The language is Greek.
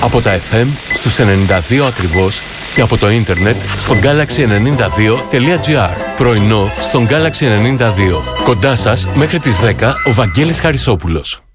Από τα FM στους 92 ακριβώς και από το ίντερνετ στο galaxy92.gr. Πρωινό στον Galaxy 92. Κοντά σας μέχρι τις 10 ο Βαγγέλης Χαρισόπουλος.